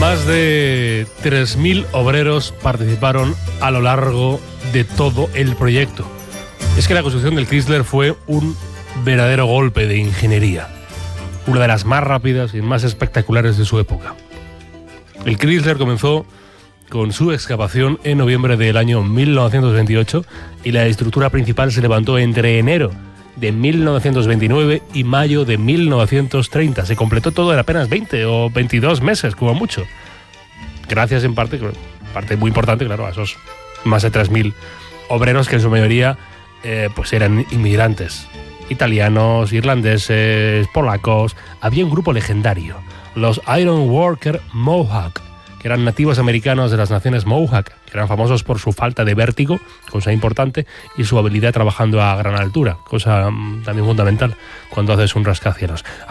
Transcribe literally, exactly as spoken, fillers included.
Más de tres mil obreros participaron a lo largo de todo el proyecto. Es que la construcción del Chrysler fue un verdadero golpe de ingeniería, una de las más rápidas y más espectaculares de su época. El Chrysler comenzó con su excavación en noviembre del año mil novecientos veintiocho y la estructura principal se levantó entre enero de mil novecientos veintinueve y mayo de mil novecientos treinta. Se completó todo en apenas veinte o veintidós meses, como mucho. Gracias en parte, parte muy importante, claro, a esos más de tres mil obreros que en su mayoría eh, pues eran inmigrantes. Italianos, irlandeses, polacos. Había un grupo legendario, los Iron Worker Mohawk, que eran nativos americanos de las naciones Mohawk, que eran famosos por su falta de vértigo, cosa importante, y su habilidad trabajando a gran altura, cosa también fundamental cuando haces un rascacielos.